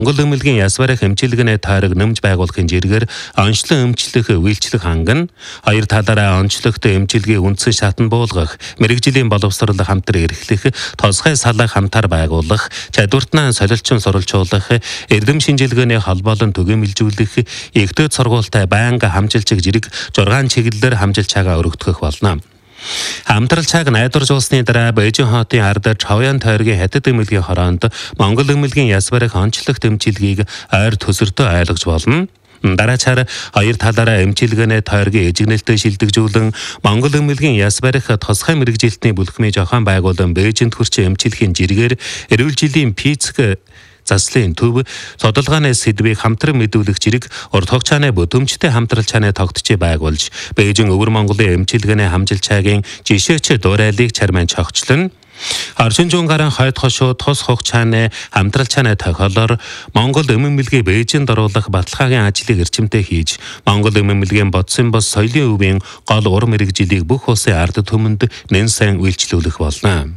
Монгол эмнэлгийн ясварах эмчилгээний тойрог нэмж байгуулахын зэрэгээр онцлон эмчлэх үйлчлэх ханган, хоёр талаараа онцлогт эмчилгээ үндсэн шатанд буулгах, мэрэгжлийн боловсрол хамтран эрхлэх, тосгой салах хамтаар байгуулах, чадвартнаа солилцон сурвалжуулах, эрдэм шинжилгээний холбоолон түгээмэлжүүлэх, ихтэй сургуультай байнга хамжилчиг зэрэг 6 чиглэлээр хамжилчаагаа өргөдгөх болно. Хамтралчааг найдваржуулсны дараа Бээжин хотын ард Чавян тойргийн хятад эмнэлгийн хороонд Монгол эмнэлгийн ясварах онцлогт эмчилгээг ойр төсөртөө ойлгож болно. Дараачаар хоёр талаараа эмчилгээний тойргийн эжигнэлтэд шилдэгжүүлэн Монгол эмнэлгийн ясварах тусгай мэрэгжилтний бүлхмийн зохион байгуулан Бээжинд хүрч эмчилхийн жиргээр эрүүл жилийн физик заслын төв судалгааны сэдвийг хамтран мэдүүлэх зэрэг урд хугацааны бүтээмжтэй хамтралчааны тогтчийг байгуулж Бээжин өвөр Монголын эмчилгээний хамжилчаагийн жишээч дуурайлыг чармайн цогцлон Орчин зуун гарan хойд хошуу тус хугацааны хамтралчааны тохиолоор Монгол эмнэлгийн Бээжинд оруулах баталгаагийн ажлыг эрчимтэй хийж Монгол эмнэлгийн бодсон бос соёлын өвийн гол ур мэрэгжилийг бүх улсын ард түмэнд нэн сайн үйлчлүүлэх болно.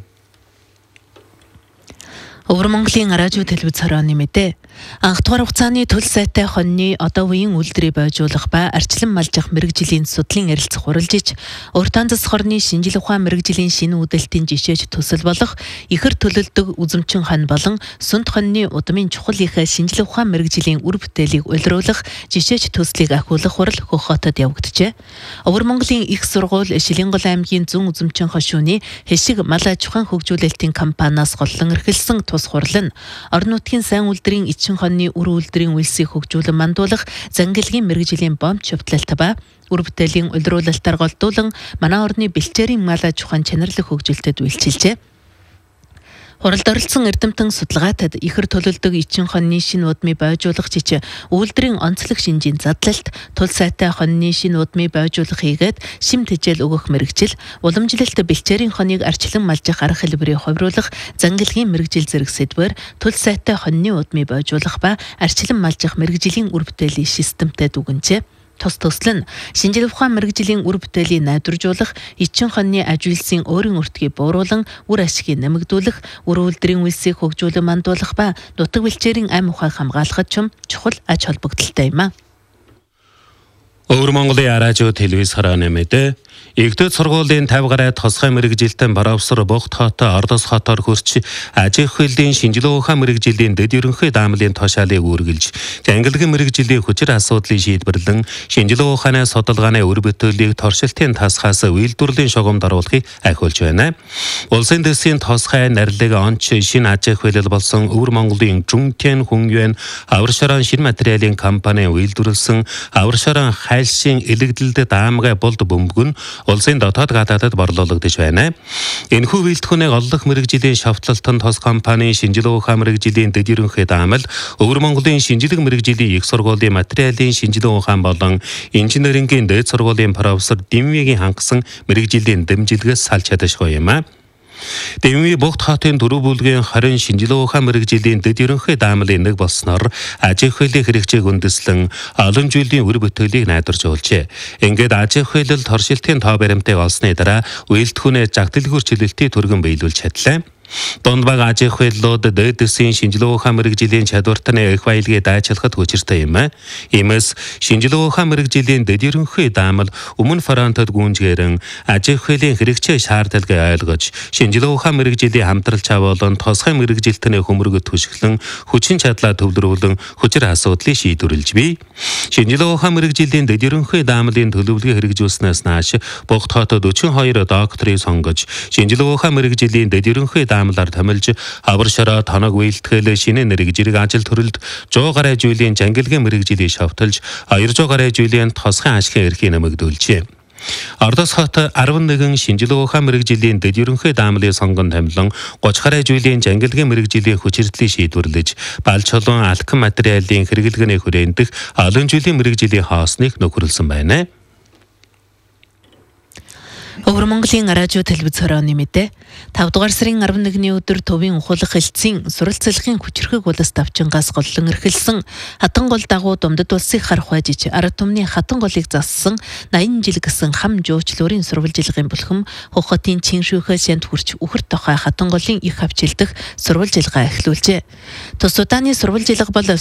Өвөр Монголын радио телевиз хорооны мэдээ. Анх дугаар хугацааны төл сайтай хоньны одоо үеийн үйлдвэрийг бойжуулах ба арчлан малжих мэрэгжлийн судлалын ярилцах хуралжиж, уртаан засах орны шинжил ухаан мэрэгжлийн шинэ үдэлтийн жишээж төсөл болох ихэр төлөлдөг үзэмчин хонь болон сүнт хоньны удмын чухал их шинжил ухаан мэрэгжлийн үр бүтээлийг уйлруулах жишээж төслийг ахиулах хурал Хөх хотод явагджээ. Өвөр Монголын их сургууль Шилэнгол аймгийн зүүн үзэмчин хошууны хэшиг мал аж ахуйн хөгжүүлэлтийн компаниас голлон эрхэлсэн тус хурал нь орон нутгийн сайн үйлдвэрийн эчин хоньны үр үйлдвэрийн үйлсийг хөгжүүлэн мандуулах зангилгийн мэрэгжлийн бомб шавтлалт ба үр бүтээлийн уйлруулалтаар голдуулан манай орны бэлчээрийн мал аж ахуйн чанарлах хөгжилтэд үйлчилжээ. Хуралд оролцсон эрдэмтэн судалгаатад ихэр төлөлдөг эчин хоньны шинэ удмыг бойжуулах жич үйлдвэрийн онцлог шинжийн задлалт, тул сайтай хоньны шинэ удмыг бойжуулах хийгээд шим тэжээл өгөх мэрэгжил, уламжлалт бэлчээрийн хоньыг арчлан малжих арга хэлбэрийг хувируулах зангилгийн мэрэгжил зэрэг сэдвээр тул сайтай хоньны удмыг бойжуулах ба арчлан малжих мэрэгжлийн үр бүтээлийн системтэй дүгнжээ. Тус төсөл нь шинжил ухаан мэрэгжлийн үр бүтээлийг найдваржуулах, эчин хоньны аж үйлсийн өөрийн өртгийг бууруулан үр ашгийг нэмэгдүүлэх, үр үйлдвэрийн үйлсийг хөгжүүлэн мандуулах ба нутаг бэлчээрийн ам ухааг хамгаалахад чухал ач холбогдолтой юм. Өвөр Монголын радио телевиз хорооны мэдээ. Игдэд сургуулийн 50 гаруй тусгай мэрэгжилтэн профессор Богт хотоо Ордос хотоор хөрч аж ахуйн шинжилгээ ухаан мэрэгжлийн дэд ерөнхий даамлын тушаалыг үргэлж ангилгын мэрэгжлийн хүчир асуудлыг шийдвэрлэн шинжилгээ ухааны судалгааны үр бүтээлийг торшилтын тасгаас үйлдвэрлэлийн шугамд оруулахыг ахиулж байна. Улсын дэсийн тусгай нарилга онч шинэ аж ахуйлал болсон Өвөр Монголын Жунтэн Хүнюэн аваршаран шинэ материалын компани үйлдвэрлсэн аваршаран хайлшийн элэгдэлд даамгай болд бөмбөг нь улсын дотоод гадаадад борлуулагдаж байна. Энэхүү үйлдвэрийн оллох мэрэгжлийн шавтлалтын тус компани шинжилгээ ухаан мэрэгжлийн дэд ерөнхий даамал Өвөр Монголын шинжилгээ мэрэгжлийн их сургуулийн материалын шинжилгээ ухаан болон инженерингийн дэд сургуулийн профессор Дэмвигийн хангасан мэрэгжлийн дэмжлэгээс салж чадашгүй юм а. Дэмви Богт хотын дөрөв бүлгийн 20 шинжилгээ ухаан мэрэгжлийн дэд ерөнхий даамлын нэг болсноор аж ахуйлын хэрэгцээг үндэслэн олон жилийн үр бүтээлийг найдваржуулжээ. Ингээд аж ахуйлал торшилтын тоо баримтыг олсны дараа үйлдвэрийн жагдалгүй чөлөлтийг түргэн биелүүлж чадлаа. Дунд баг аж ахуйллууд дэд дэсийн шинжилгээ ухаан мэрэгжлийн чадвартны их баялагийг дайчилахад хүчиртэй юм а. Иймээс шинжилгээ ухаан мэрэгжлийн дэд ерөнхий даамал өмнө фронтод гүнжгээрэн аж ахуйлын хэрэгцээ шаардлагыг ойлгож шинжилгээ ухаан мэрэгжлийн хамтралчаа болон тусгай мэрэгжилтний хөмөргөд түшиглэн хүчин чадлаа төвлөрүүлэн хүчир асуудлыг шийдвэрлэж бий. Шинжилгээ ухаан мэрэгжлийн дэд ерөнхий даамлын төлөвлөгөө хэрэгжүүлснээс нааш Богт хотод 42 докторыг сонгож шинжилгээ ухаан мэрэгжлийн дэд ерөнхий даамлаар томилж аваршараа тоног үйлдэхэл шинэ нэрэг зэрэг ажил төрөлд 100 гаруй жилийн жангилгийн мэрэгжилийг шавталж 200 гаруй жилийн тосгын ашигын эрхийг нэмэгдүүлжээ. Ордос хот 11 шинжилгээ ухаан мэрэгжлийн дэд ерөнхий даамлын сонгон томилон 30 гаруй жилийн жангилгийн мэрэгжлийн хүчирдлийг шийдвэрлэж балж чулуун алкан материалын хэрэглэгээний хүрээндх олон жилийн мэрэгжлийн хоосныг нөхөрлсөн байна. Өвөр Монголын радио телевиз хорооны мэдээ. 5 дугаар сарын 11-ний өдөр төвийн ухуулах хэлтсийн суралцлагын хүчирхэг улс давчингаас голлон эрхэлсэн хатан гол дагуу Думдад улсыг харах хажиж ард түмний хатан голыг зассан 80 жил гэсэн хам жуучлуурын сурвалжилгын бүлхэм Хөх хотын Чиншүүхээс санд хүрч үхэр тохой хатан голын их хавчилдах сурвалжилгаа эхлүүлжээ. Тус удааны сурвалжилга бол